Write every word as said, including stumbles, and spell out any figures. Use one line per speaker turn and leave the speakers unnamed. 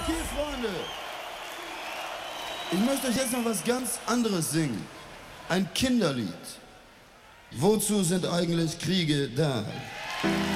Okay, Freunde. Ich möchte euch jetzt noch was ganz anderes singen. Ein Kinderlied. Wozu sind eigentlich Kriege da?